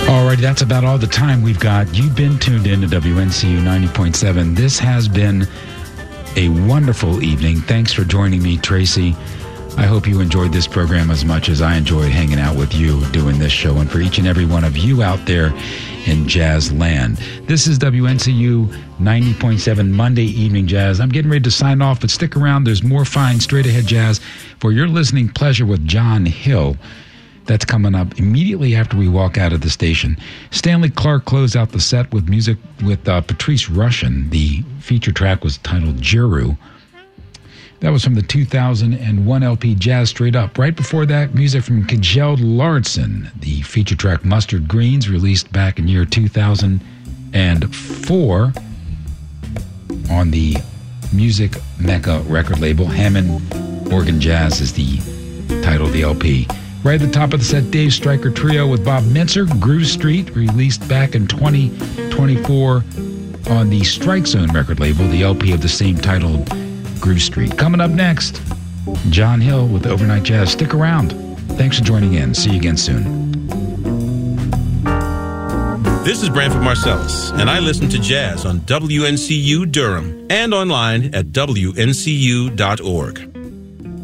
All right, that's about all the time we've got. You've been tuned in to WNCU 90.7. This has been a wonderful evening. Thanks for joining me, Tracy. I hope you enjoyed this program as much as I enjoyed hanging out with you doing this show, and for each and every one of you out there in jazz land. This is WNCU 90.7 Monday Evening Jazz. I'm getting ready to sign off, but stick around. There's more fine straight-ahead jazz for your listening pleasure with John Hill. That's coming up immediately after we walk out of the station. Stanley Clarke closed out the set with music with Patrice Rushen. The feature track was titled Jiru. That was from the 2001 LP Jazz Straight Up. Right before that, music from Kjeld Larsen. The feature track Mustard Greens, released back in year 2004 on the Music Mecca record label. Hammond Organ Jazz is the title of the LP. Right at the top of the set, Dave Stryker Trio with Bob Mintzer, Groove Street, released back in 2024 on the Strike Zone record label, the LP of the same title, Groove Street. Coming up next, John Hill with Overnight Jazz. Stick around. Thanks for joining in. See you again soon. This is Branford Marcellus, and I listen to jazz on WNCU Durham and online at WNCU.org.